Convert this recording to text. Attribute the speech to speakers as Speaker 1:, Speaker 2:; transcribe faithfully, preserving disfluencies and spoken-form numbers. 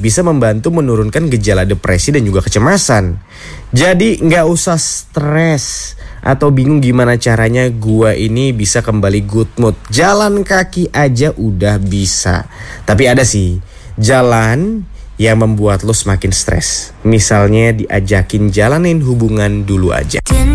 Speaker 1: bisa membantu menurunkan gejala depresi dan juga kecemasan. Jadi nggak usah stres atau bingung gimana caranya gua ini bisa kembali good mood. Jalan kaki aja udah bisa. Tapi ada sih jalan yang membuat lo semakin stres. Misalnya diajakin jalanin hubungan dulu aja.